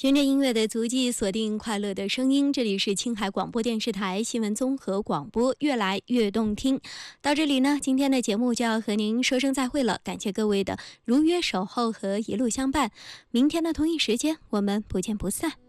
循着音乐的足迹，锁定快乐的声音。这里是青海广播电视台新闻综合广播，越来越动听。到这里呢，今天的节目就要和您说声再会了。感谢各位的如约守候和一路相伴。明天的同一时间，我们不见不散。